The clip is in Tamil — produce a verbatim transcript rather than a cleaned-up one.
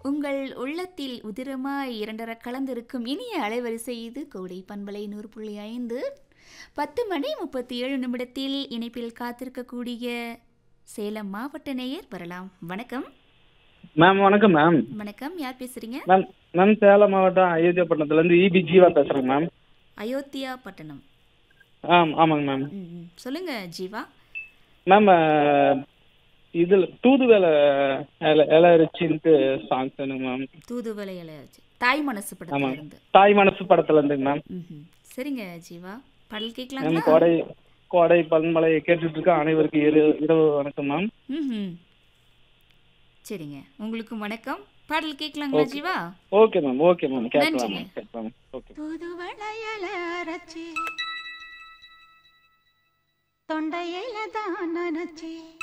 உங்கள் உள்ளத்தில் உதிரமாய் இரண்டர கலந்திருக்கும் இனிய அலைவரிசை இது கோடை பண்பலை நூறு புள்ளி ஐந்து. பத்து மணி முப்பத்தி ஏழு நிமிடத்தில் இணைப்பில் காத்திருக்கக்கூடிய சேலம் மாவட்ட நேயர் வரலாம். வணக்கம் மேம். வணக்கம் மேம். வணக்கம், யார் பேசுறீங்க? மேம் மேம் சேலம் மாவட்டம் அயோத்தியாப்பட்டினத்துலேருந்து இபி ஜீவா பேசுகிறேங்க மேம். அயோத்தியா பட்டணம். ஆ ஆமாங்க மேம். ம் சொல்லுங்க ஜீவா. மேம் இதில் தூதுவேலை இல இலரிச்சின்ட்டு சாங்ஸ் வேணுங்க மேம். தூதுவளை இலையாச்சு தாய் மனசு படத்துல ஆமாங்க. இருந்து. தாய் மனசு படத்துலேருந்துங்க மேம். ம்ஹும். சரிங்க ஜீவா, பாடல் மேம் கேட்கலாங்களா? கோடை கோடை பன்மலை கேட்டுட்டு இருக்க அனைவருக்கும் இரு இரவு வணக்கம் மேம். ம் சரிங்க, உங்களுக்கு வணக்கம். பாடல் கேட்கலாங்களா okay Jeeva? Okay ma'am. Okay ma'am. கேட்கலாம் நன்றிங்க. மேம். கேட்கலாம் மேம். ஓகே. புதுவளையல அரைச்சி தொண்டையில தான் நினைச்சி